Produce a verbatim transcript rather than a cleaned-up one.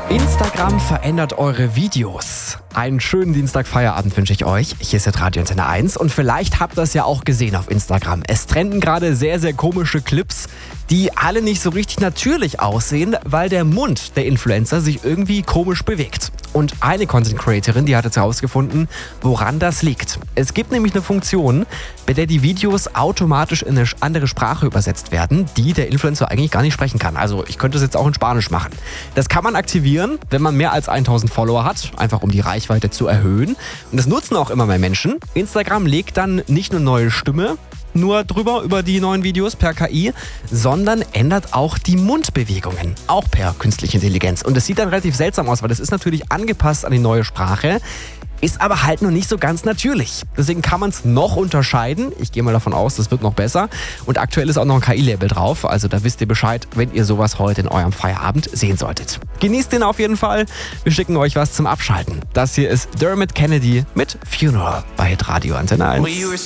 Instagram verändert eure Videos. Einen schönen Dienstag-Feierabend wünsche ich euch. Hier ist jetzt Radio Antenne eins und vielleicht habt ihr es ja auch gesehen auf Instagram. Es trenden gerade sehr, sehr komische Clips, die alle nicht so richtig natürlich aussehen, weil der Mund der Influencer sich irgendwie komisch bewegt. Und eine Content-Creatorin, die hat jetzt herausgefunden, woran das liegt. Es gibt nämlich eine Funktion, bei der die Videos automatisch in eine andere Sprache übersetzt werden, die der Influencer eigentlich gar nicht sprechen kann. Also ich könnte es jetzt auch in Spanisch machen. Das kann man aktivieren, wenn man mehr als tausend Follower hat, einfach um die Reichweite zu erhöhen. Und das nutzen auch immer mehr Menschen. Instagram legt dann nicht nur neue Stimme nur drüber, über die neuen Videos per K I, sondern ändert auch die Mundbewegungen, auch per künstliche Intelligenz. Und das sieht dann relativ seltsam aus, weil das ist natürlich angepasst an die neue Sprache, ist aber halt noch nicht so ganz natürlich. Deswegen kann man es noch unterscheiden. Ich gehe mal davon aus, das wird noch besser. Und aktuell ist auch noch ein K I-Label drauf. Also da wisst ihr Bescheid, wenn ihr sowas heute in eurem Feierabend sehen solltet. Genießt den auf jeden Fall. Wir schicken euch was zum Abschalten. Das hier ist Dermot Kennedy mit Funeral bei Radio Antenne eins.